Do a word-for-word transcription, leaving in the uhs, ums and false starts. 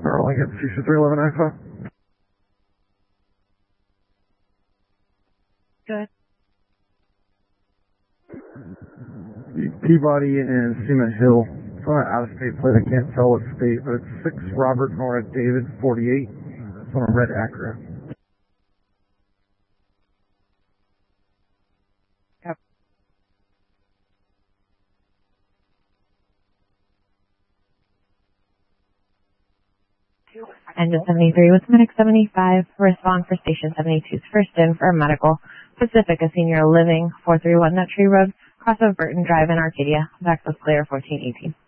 Arlington, C C three eleven Alpha. Good. Peabody and Cement Hill. It's on an out-of-state plate. I can't tell what state, but it's six Robert Nora David forty-eight. It's on a red Acura. Yep. Engine seventy-three with Medic seventy-five. Respond for Station seventy-two's first in for medical. Pacifica Senior Living, four thirty-one Nut Tree Road, cross of Burton Drive in Arcadia. Access clear fourteen eighteen.